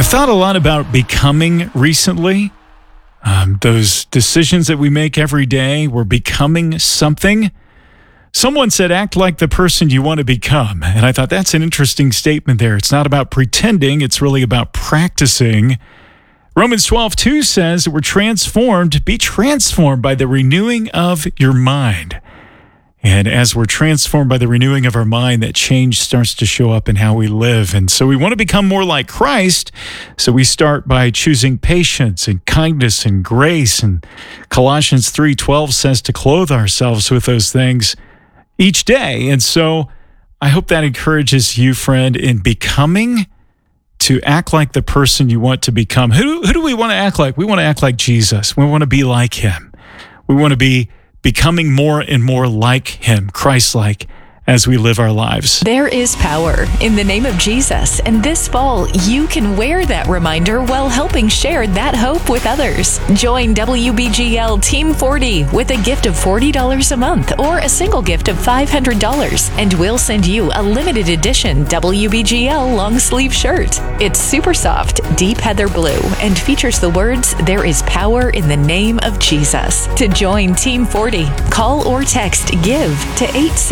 I've thought a lot about becoming recently. Those decisions that we make every day, we're becoming something. Someone said, act like the person you want to become. And I thought that's an interesting statement there. It's not about pretending. It's really about practicing. Romans 12:2 says that we're transformed. Be transformed by the renewing of your mind. And as we're transformed by the renewing of our mind, that change starts to show up in how we live. And so we want to become more like Christ. So we start by choosing patience and kindness and grace. And Colossians 3:12 says to clothe ourselves with those things each day. And so I hope that encourages you, friend, in becoming, to act like the person you want to become. Who do we want to act like? We want to act like Jesus. We want to be like him. We want to be becoming more and more like him, Christ-like, as we live our lives. There is power in the name of Jesus, and this fall you can wear that reminder while helping share that hope with others. Join WBGL Team 40 with a gift of $40 a month or a single gift of $500, and we'll send you a limited edition WBGL long sleeve shirt. It's super soft, deep heather blue, and features the words, "There is power in the name of Jesus." To join Team 40, call or text GIVE to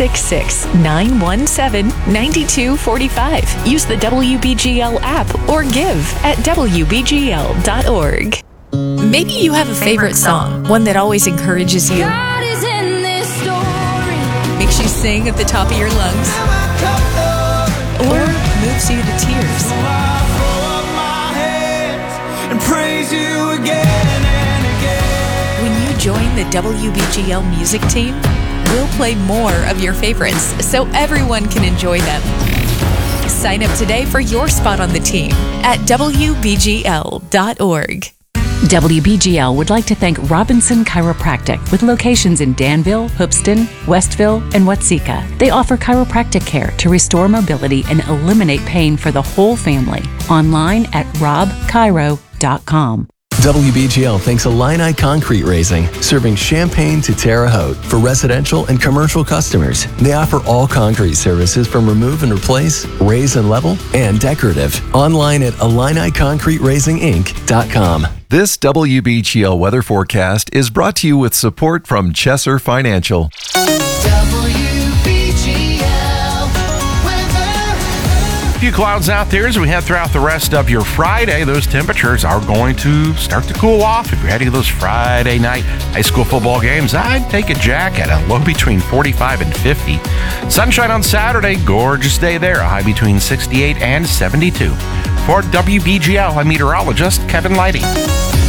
866-917-9245. Use the WBGL app or give at WBGL.org. Maybe you have a favorite song, one that always encourages you, God is in this story. makes you sing at the top of your lungs, or moves you to tears. So I throw up my hands and praise you again and again. When you join the WBGL music team, we'll play more of your favorites so everyone can enjoy them. Sign up today for your spot on the team at WBGL.org. WBGL would like to thank Robinson Chiropractic with locations in Danville, Hoopeston, Westville, and Watseka. They offer chiropractic care to restore mobility and eliminate pain for the whole family. Online at robchiro.com. WBGL thanks Illini Concrete Raising, serving Champaign to Terre Haute for residential and commercial customers. They offer all concrete services from remove and replace, raise and level, and decorative. Online at IlliniConcreteRaisingInc.com. This WBGL weather forecast is brought to you with support from Chesser Financial. A few clouds out there as we head throughout the rest of your Friday. Those temperatures are going to start to cool off. If you're heading to those Friday night high school football games, I'd take a jacket. A low between 45 and 50. Sunshine on Saturday. Gorgeous day there. A high between 68 and 72. For WBGL, I'm meteorologist Kevin Leidy.